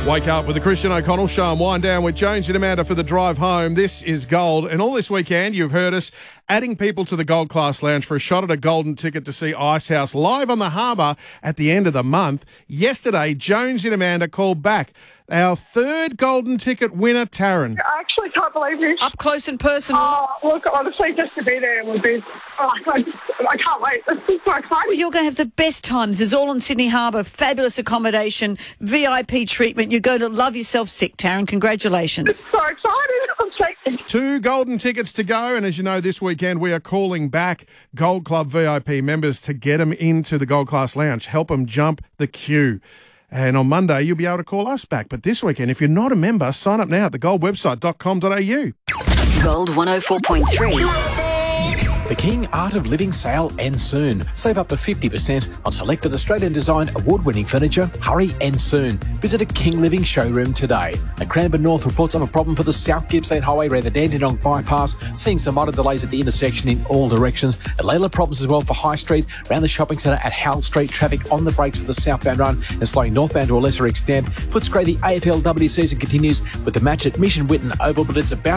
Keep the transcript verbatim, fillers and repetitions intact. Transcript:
Wake up with the Christian O'Connell Show and wind down with Jones and Amanda for the drive home. This is Gold. And all this weekend, you've heard us adding people to the Gold Class Lounge for a shot at a golden ticket to see Icehouse live on the harbour at the end of the month. Yesterday, Jones and Amanda called back our third golden ticket winner, Taryn. I actually can't believe this. Up close and personal. Oh, look, honestly, just to be there would be... Oh, I, just, I can't wait. It's just so exciting. Well, you're going to have the best times. It's all on Sydney Harbour. Fabulous accommodation, V I P treatment. You're going to love yourself sick, Taryn. Congratulations. It's so exciting. I'm shaking. Two golden tickets to go. And as you know, this weekend we are calling back Gold Club V I P members to get them into the Gold Class Lounge. Help them jump the queue. And on Monday, you'll be able to call us back. But this weekend, if you're not a member, sign up now at the gold website dot com dot a u. Gold one oh four point three. The King Art of Living sale ends soon. Save up to fifty percent on selected Australian-designed award-winning furniture. Hurry, ends soon. Visit a King Living showroom today. And Cranbourne North reports on a problem for the South Gippsland Highway around the Dandenong bypass, seeing some minor delays at the intersection in all directions. And Layla problems as well for High Street, around the shopping centre at Howell Street. Traffic on the brakes for the southbound run and slowing northbound to a lesser extent. Footscray, the A F L W season continues with the match at Mission Whitten Oval, but it's about